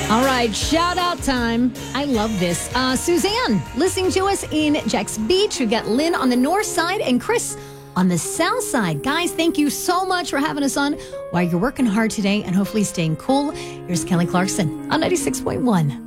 All right, shout out time. I love this. Suzanne, listening to us in Jack's Beach. We've got Lynn on the north side and Chris on the south side. Guys, thank you so much for having us on while you're working hard today and hopefully staying cool. Here's Kelly Clarkson on 96.1.